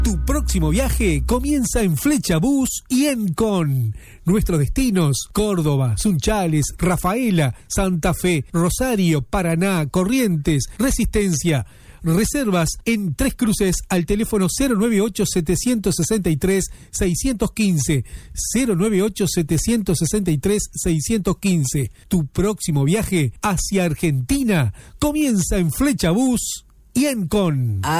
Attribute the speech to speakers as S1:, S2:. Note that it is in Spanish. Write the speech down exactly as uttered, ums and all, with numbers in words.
S1: Tu próximo viaje comienza en Flecha Bus y Encon. Nuestros destinos: Córdoba, Sunchales, Rafaela, Santa Fe, Rosario, Paraná, Corrientes, Resistencia. Reservas en Tres Cruces al teléfono cero nueve ocho, siete seis tres, seis uno cinco, cero nueve ocho, siete seis tres, seis uno cinco. Tu próximo viaje hacia Argentina comienza en Flecha Bus y Encon.